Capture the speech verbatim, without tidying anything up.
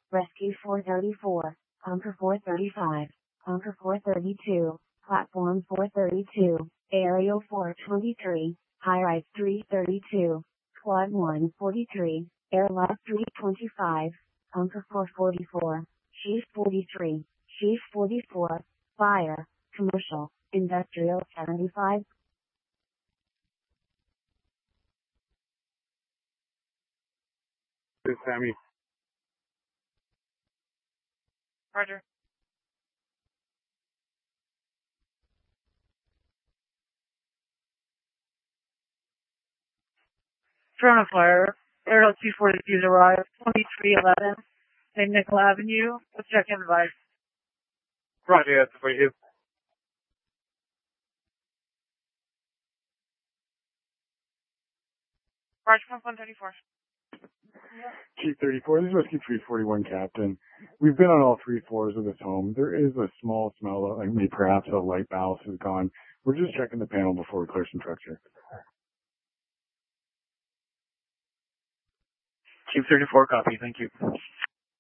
Rescue four thirty-four, Bunker four thirty-five, Bunker four thirty-two, Platform four thirty-two, Aerial four twenty-three, High-Rise three thirty-two, Squad one forty-three, Airlock three twenty-five, Bunker four forty-four, Chief forty-three, Chief forty-four, Fire, Commercial, Industrial seventy-five. This is Sammy. Roger. Drone of fire. Aerial two forty-two arrived. twenty-three eleven. Saint Nickel Avenue. Let's check in advice. Roger, that's for you. Roger, one thirty-four. Chief thirty-four, this is Rescue three forty-one, Captain. We've been on all three floors of this home. There is a small smell of, like, maybe perhaps a light ballast is gone. We're just checking the panel before we clear some structure. Chief thirty-four, copy. Thank you.